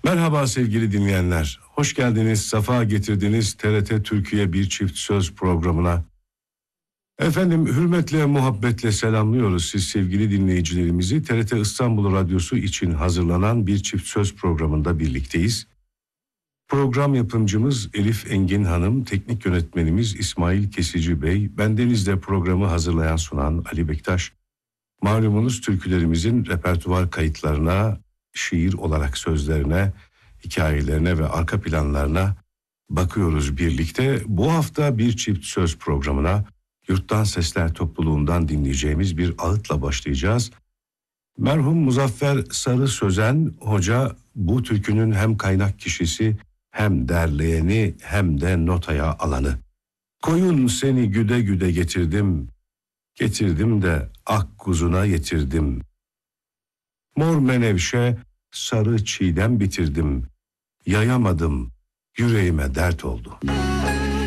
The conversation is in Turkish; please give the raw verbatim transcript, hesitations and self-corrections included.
Merhaba sevgili dinleyenler. Hoş geldiniz, safa getirdiniz T R T Türkiye Bir Çift Söz programına. Efendim hürmetle, muhabbetle selamlıyoruz siz sevgili dinleyicilerimizi. T R T İstanbul Radyosu için hazırlanan Bir Çift Söz programında birlikteyiz. Program yapımcımız Elif Engin Hanım, teknik yönetmenimiz İsmail Kesici Bey, bendeniz de programı hazırlayan sunan Ali Bektaş. Malumunuz türkülerimizin repertuvar kayıtlarına, şiir olarak sözlerine, hikayelerine ve arka planlarına bakıyoruz birlikte. Bu hafta Bir Çift Söz programına Yurttan Sesler topluluğundan dinleyeceğimiz bir ağıtla başlayacağız. Merhum Muzaffer Sarı Sözen Hoca bu türkünün hem kaynak kişisi, hem derleyeni, hem de notaya alanı. Koyun seni güde güde getirdim, getirdim de ak kuzuna yetirdim. Mor menevşe, sarı çiğdem bitirdim. Yayamadım, yüreğime dert oldu.